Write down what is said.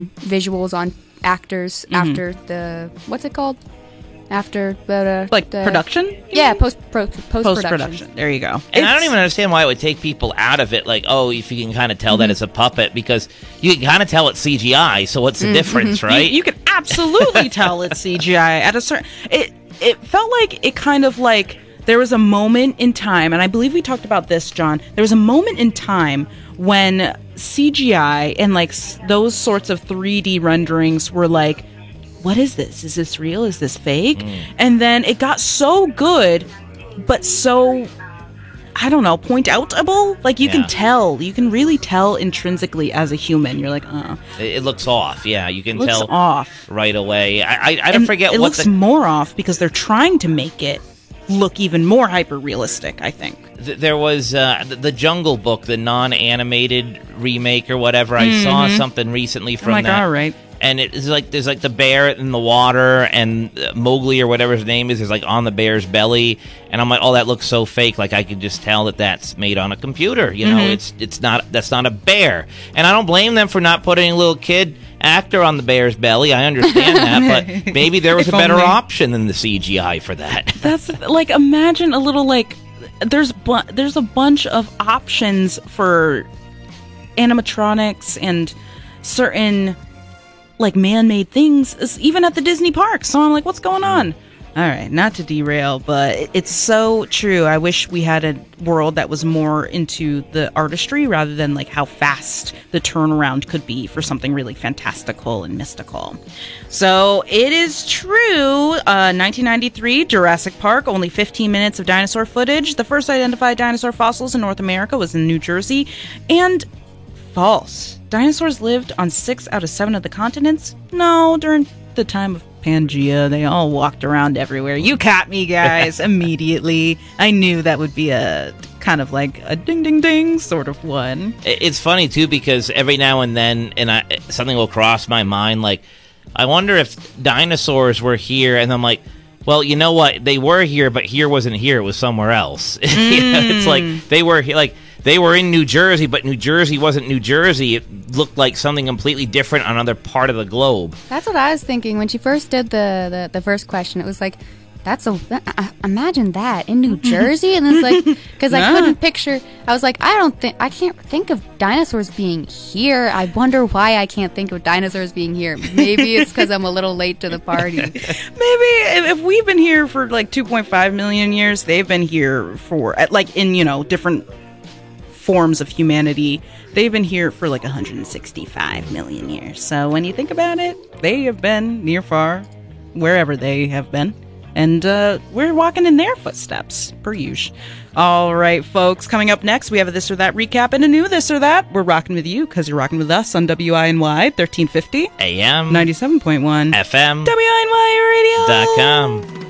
visuals on actors after the what's it called? After the production? Yeah, post-production. There you go. And I don't even understand why it would take people out of it. Like, if you can kind of tell that it's a puppet, because you can kind of tell it's CGI. So what's the difference, right? You can absolutely tell it's CGI at a certain. It felt like it kind of like there was a moment in time, and I believe we talked about this, John. There was a moment in time when CGI and like those sorts of 3D renderings were like, what is this? Is this real? Is this fake? And then it got so good, but so, I don't know, point-outable? Like, you can tell. You can really tell intrinsically as a human. You're like, It looks off. Yeah, you can tell off right away. I don't forget it looks more off because they're trying to make it look even more hyper-realistic, I think. There was the Jungle Book, the non-animated remake or whatever. I saw something recently from that. All right. And it's like there's like the bear in the water, and Mowgli or whatever his name is like on the bear's belly, and I'm like, oh, that looks so fake. Like I could just tell that that's made on a computer. You know, that's not a bear, and I don't blame them for not putting a little kid actor on the bear's belly. I understand that, but maybe there was a better option than the CGI for that. That's like, imagine a little like there's a bunch of options for animatronics and certain like man-made things, even at the Disney parks. So I'm like, what's going on? All right, not to derail, but it's so true. I wish we had a world that was more into the artistry rather than like how fast the turnaround could be for something really fantastical and mystical. So it is true. 1993, Jurassic Park, only 15 minutes of dinosaur footage. The first identified dinosaur fossils in North America was in New Jersey. And false. Dinosaurs lived on 6 out of 7 of the continents? No, during the time of Pangea, they all walked around everywhere. You caught me, guys, immediately. I knew that would be a kind of like a ding-ding-ding sort of one. It's funny, too, because every now and then something will cross my mind, like, I wonder if dinosaurs were here, and I'm like, well, you know what? They were here, but here wasn't here. It was somewhere else. You know, it's like they were here, like, they were in New Jersey, but New Jersey wasn't New Jersey. It looked like something completely different on another part of the globe. That's what I was thinking when she first did the first question. It was like, imagine that in New Jersey, and it's like, because I couldn't picture. I was like, I can't think of dinosaurs being here. I wonder why I can't think of dinosaurs being here. Maybe it's because I'm a little late to the party. Maybe if we've been here for like 2.5 million years, they've been here for like in different forms of humanity. They've been here for like 165 million years. So when you think about it, they have been near, far, wherever they have been. And we're walking in their footsteps, per usual. All right, folks, coming up next, we have a This or That recap and a new This or That. We're rocking with you because you're rocking with us on WINY 1350 AM 97.1 FM WINYradio.com.